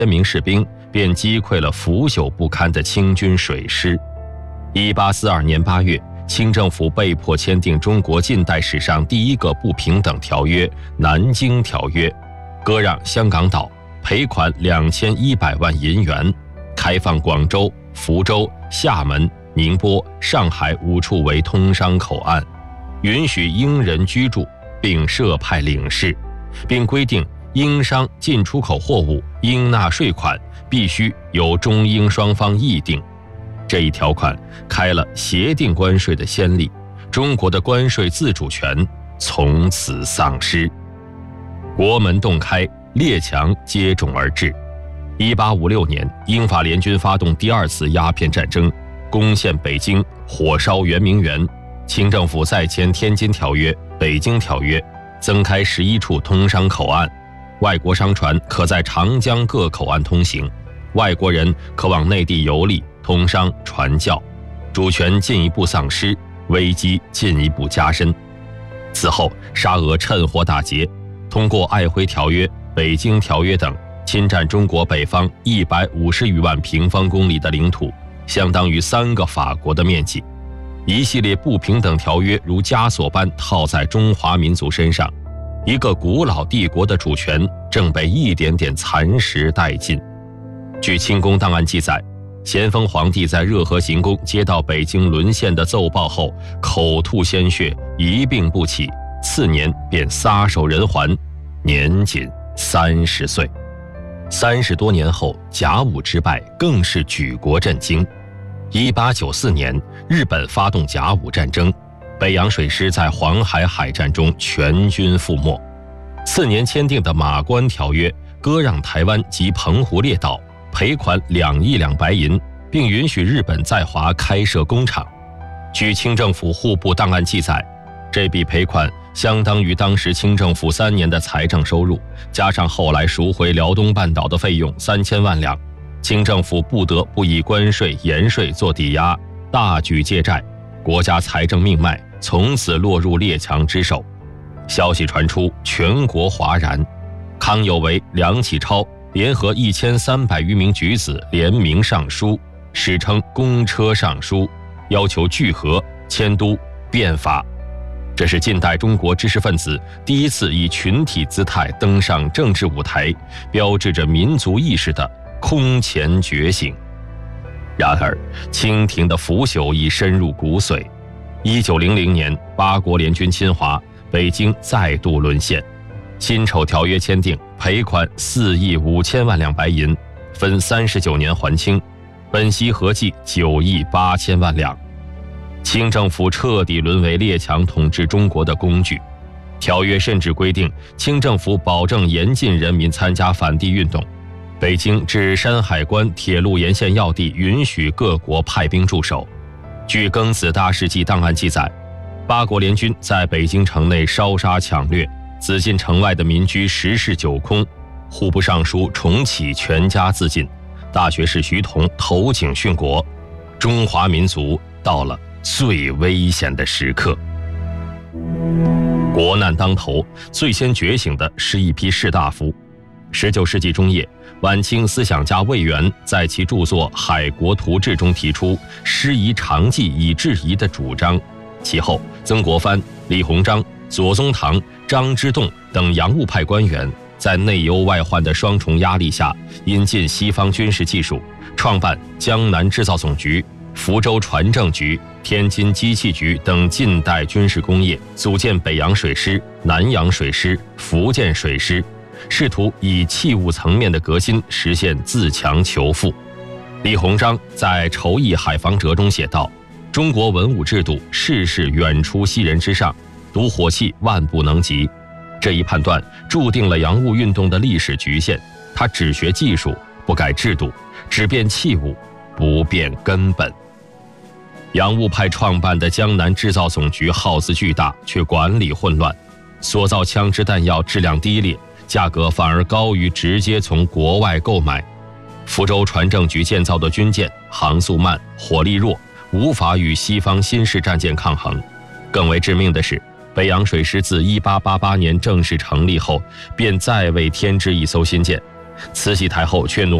名士兵便击溃了腐朽不堪的清军水师。1842年8月，清政府被迫签订中国近代史上第一个不平等条约《南京条约》，割让香港岛，赔款2100万银元，开放广州、福州、厦门、宁波、上海5处为通商口岸，允许英人居住，并设派领事，并规定英商进出口货物应纳税款必须由中英双方议定。这一条款开了协定关税的先例，中国的关税自主权从此丧失。国门洞开，列强接踵而至。1856年，英法联军发动第2次鸦片战争，攻陷北京，火烧圆明园。清政府再签天津条约、北京条约，增开11处通商口岸，外国商船可在长江各口岸通行，外国人可往内地游历、通商、传教，主权进一步丧失，危机进一步加深。此后，沙俄趁火打劫，通过瑷珲条约、北京条约等，侵占中国北方150余万平方公里的领土，相当于3个法国的面积。一系列不平等条约如枷锁般套在中华民族身上，一个古老帝国的主权正被一点点蚕食殆尽。据清宫档案记载，咸丰皇帝在热河行宫接到北京沦陷的奏报后，口吐鲜血，一病不起，次年便撒手人寰，年仅30岁。30多年后，甲午之败更是举国震惊。1894年，日本发动甲午战争，北洋水师在黄海海战中全军覆没。次年签订的马关条约，割让台湾及澎湖列岛，赔款2亿两白银，并允许日本在华开设工厂。据清政府户部档案记载，这笔赔款相当于当时清政府3年的财政收入，加上后来赎回辽东半岛的费用3000万两，清政府不得不以关税、盐税做抵押，大举借债，国家财政命脉从此落入列强之手。消息传出，全国哗然。康有为、梁启超联合1300余名举子联名上书，史称公车上书，要求聚合、迁都、变法。这是近代中国知识分子第一次以群体姿态登上政治舞台，标志着民族意识的空前觉醒。然而，清廷的腐朽已深入骨髓。1900年，八国联军侵华，北京再度沦陷。辛丑条约签订，赔款4亿5千万两白银，分39年还清，本息合计9亿8千万两。清政府彻底沦为列强统治中国的工具。条约甚至规定，清政府保证严禁人民参加反帝运动。北京至山海关铁路沿线要地允许各国派兵驻守。据《庚子大事记》档案记载，八国联军在北京城内烧杀抢掠，紫禁城外的民居10室9空。户部尚书重启全家自尽，大学士徐桐投井殉国。中华民族到了最危险的时刻。国难当头，最先觉醒的是一批士大夫。19世纪中叶，晚清思想家魏源在其著作《海国图志》中提出师夷长技以制夷的主张。其后，曾国藩、李鸿章、左宗棠、张之洞等洋务派官员在内忧外患的双重压力下，引进西方军事技术，创办江南制造总局、福州船政局、天津机器局等近代军事工业，组建北洋水师、南洋水师、福建水师，试图以器物层面的革新实现自强求富。李鸿章在《筹议海防折》中写道：中国文武制度事事远出西人之上，独火器万不能及。这一判断注定了洋务运动的历史局限，它只学技术，不改制度，只变器物，不变根本。洋务派创办的江南制造总局耗资巨大，却管理混乱，所造枪支弹药质量低劣，价格反而高于直接从国外购买。福州船政局建造的军舰航速慢，火力弱，无法与西方新式战舰抗衡。更为致命的是，北洋水师自1888年正式成立后，便再未添置一艘新舰。 慈禧太后却努